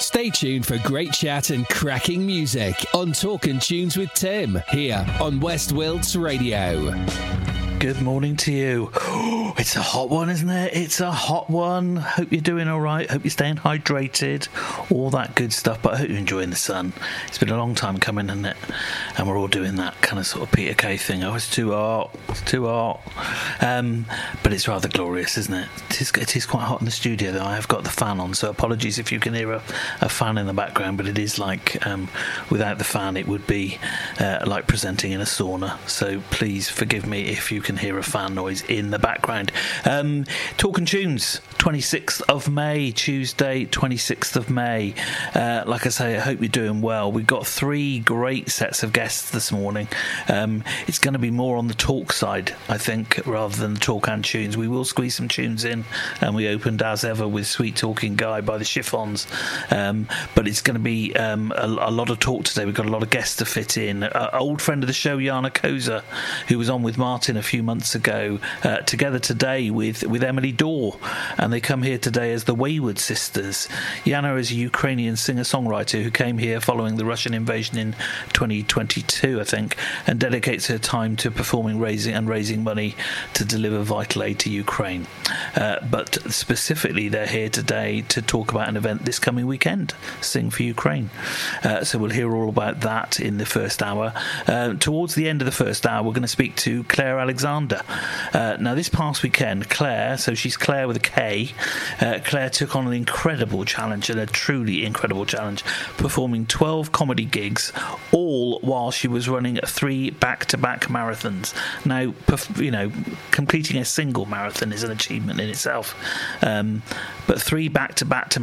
Stay tuned for great chat and cracking music on Talkin' Tunes with Tim, here on West Wilts Radio. Good morning to you. Oh, it's a hot one, isn't it? It's a hot one. Hope you're doing all right. Hope you're staying hydrated. All that good stuff. But I hope you're enjoying the sun. It's been a long time coming, hasn't it? And we're all doing that kind of sort of Peter Kay thing. Oh, it's too hot. It's too hot. But it's rather glorious, isn't it? It is quite hot in the studio, though. I have got the fan on, so apologies if you can hear a fan in the background. But it is like, without the fan, it would be like presenting in a sauna. So please forgive me if you can hear a fan noise in the background. Talking Tunes, 26th of May, Tuesday, 26th of May. Like I say, I hope you're doing well. We've got 3 great sets of guests this morning. It's going to be more on the talk side, I think, rather than the talk and tunes. We will squeeze some tunes in, and we opened as ever with Sweet Talking Guy by the Chiffons. But it's going to be a lot of talk today. We've got a lot of guests to fit in. Old friend of the show, Jana Koza, who was on with Martin a few months ago, together today with Emily Dorr, and they come here today as the Wayward Sisters. Jana is a Ukrainian singer-songwriter who came here following the Russian invasion in 2022, I think, and dedicates her time to performing, raising money to deliver vital aid to Ukraine. But specifically, they're here today to talk about an event this coming weekend, Sing for Ukraine. So we'll hear all about that in the first hour. Towards the end of the first hour, we're going to speak to Claire Alexander. Now, this past weekend, Claire, so she's Claire with a K, Claire took on an incredible challenge, and a truly incredible challenge, performing 12 comedy gigs, all while she was running 3 back-to-back marathons. Now, completing a single marathon is an achievement in itself, but 3 back-to-back,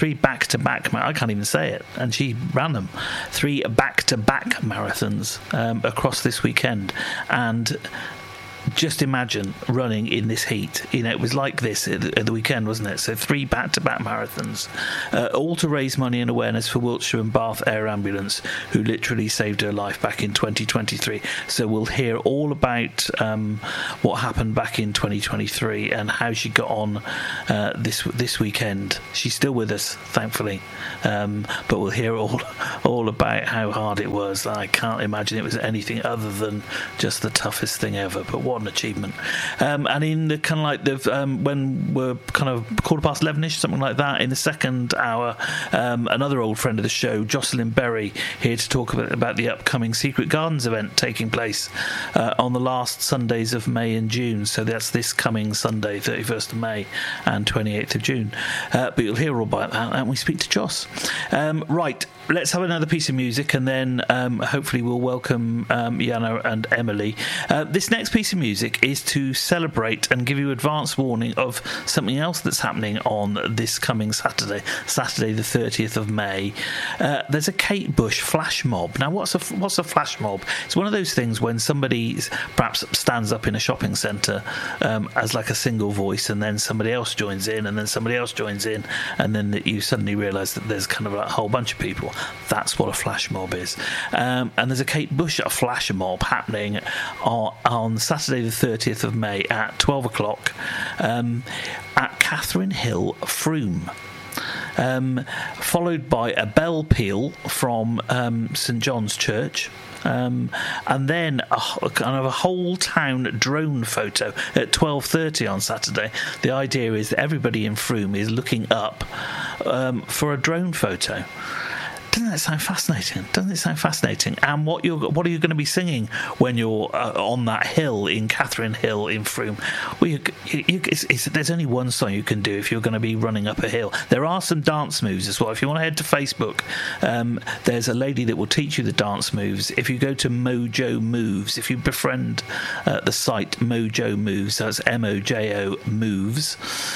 I can't even say it, and she ran them, 3 back-to-back marathons across this weekend, and just imagine running in this heat. It was like this at the weekend, wasn't it? So 3 back-to-back marathons, all to raise money and awareness for Wiltshire and Bath Air Ambulance, who literally saved her life back in 2023. So we'll hear all about what happened back in 2023 and how she got on this weekend. She's still with us, thankfully, but we'll hear all about how hard it was. I can't imagine it was anything other than just the toughest thing ever. But what an achievement. And in the kind of like when we're kind of 11:15ish, something like that, in the second hour, another old friend of the show, Jocelyn Berry, here to talk about the upcoming Secret Gardens event taking place on the last Sundays of May and June. So that's this coming Sunday, 31st of May and 28th of June. But you'll hear all about that, and we speak to Joss. Right, let's have another piece of music, and then hopefully we'll welcome Jana and Emily. This next piece of music is to celebrate and give you advance warning of something else that's happening on this coming Saturday the 30th of May. There's a Kate Bush flash mob. Now, what's a flash mob? It's one of those things when somebody perhaps stands up in a shopping centre as like a single voice, and then somebody else joins in, and then somebody else joins in, and then you suddenly realise that there's kind of like a whole bunch of people. That's what a flash mob is. And there's a Kate Bush flash mob happening on Saturday the 30th of May at 12 o'clock at Catherine Hill, Frome. Followed by a bell peal from St John's Church. And then a kind of a whole town drone photo at 12:30 on Saturday. The idea is that everybody in Frome is looking up for a drone photo. Doesn't that sound fascinating? And what are you going to be singing when you're on that hill in Catherine Hill in Frome? Well, there's only one song you can do if you're going to be running up a hill. There are some dance moves as well. If you want to head to Facebook, there's a lady that will teach you the dance moves. If you go to Mojo Moves, if you befriend the site Mojo Moves, so it's MOJO Moves,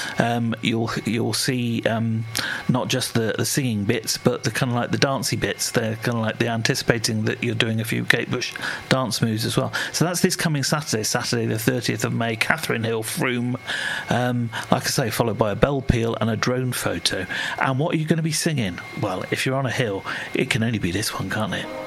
you'll see not just the singing bits, but the kind of like the dancey bits. They're kind of like they're anticipating that you're doing a few Kate Bush dance moves as well. So that's this coming Saturday the 30th of May, Catherine Hill, Frome. Like I say, followed by a bell peal and a drone photo. And what are you going to be singing? Well, if you're on a hill, it can only be this one, can't it?